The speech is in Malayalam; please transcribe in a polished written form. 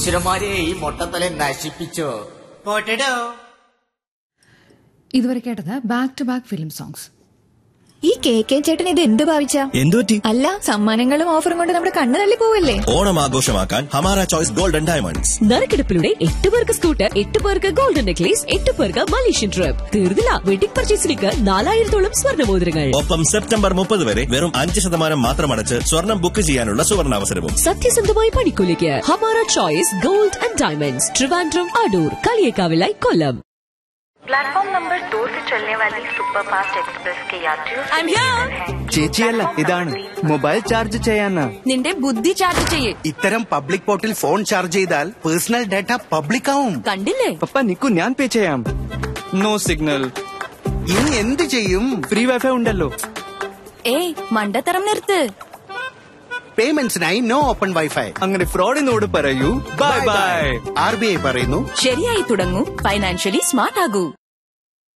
ഈശ്വരന്മാരെ ഈ മൊട്ടത്തല നശിപ്പിച്ചോ പോട്ടടോ. ഇതുവരെ കേട്ടത് back to back film songs. ഈ കെ ചേട്ടൻ ഇത് എന്ത് ഭാവിച്ച? എന്തുപറ്റി? അല്ല, സമ്മാനങ്ങളും ഓഫറും കൊണ്ട് നമ്മുടെ കണ്ണ് തള്ളി പോവല്ലേ? ഓണം ആഘോഷമാക്കാൻ ഹമാര ചോയ്സ് ഗോൾഡൻ ഡയമണ്ട്സ്. നറുക്കെടുപ്പിലൂടെ 8 പേർക്ക് സ്കൂട്ടർ, 8 പേർക്ക് ഗോൾഡൻ നെക്ലേസ്, 8 പേർക്ക് മലേഷ്യൻ ട്രിപ്പ്. തീർന്നില്ല, വെഡിംഗ് പർച്ചേസിലേക്ക് 4000-ഓളം സ്വർണ്ണമോതിരങ്ങൾ. ഒപ്പം സെപ്റ്റംബർ 30 വരെ വെറും 5% മാത്രം അടച്ച് സ്വർണം ബുക്ക് ചെയ്യാനുള്ള സുവർണാവസരവും. സത്യസന്ധമായ പണിക്കൂലിക്ക് Hamara choice gold and diamonds, Trivandrum, Adoor, കളിയേക്കാവിലായി, Kollam. Platform number 2 से चलने वाली सुपरफास्ट एक्सप्रेस के यात्रियों ചേച്ചിയല്ല, ഇതാണ് മൊബൈൽ ചാർജ് ചെയ്യാനാ. നിന്റെ ബുദ്ധി ചാർജ് ചെയ്യേ. ഇത്തരം പബ്ലിക് പോർട്ടിൽ ഫോൺ ചാർജ് ചെയ്താൽ പേഴ്സണൽ ഡാറ്റ പബ്ലിക് ആവും. കണ്ടില്ലേ? പപ്പ നിക്കു, ഞാൻ പേ ചെയ്യാം. No signal. ഇനി എന്ത് ചെയ്യും? ഫ്രീ വൈഫൈ ഉണ്ടല്ലോ. ഏയ്, മണ്ടത്തരം നിർത്ത്. പേയ്മെന്റ്സിനായി നോ ഓപ്പൺ വൈഫൈ. അങ്ങനെ ഫ്രോഡിനോട് പറയൂ ബൈ ബൈ. RBI പറയുന്നു, ശരിയായി തുടങ്ങൂ, ഫൈനാൻഷ്യലി സ്മാർട്ട് ആകൂ.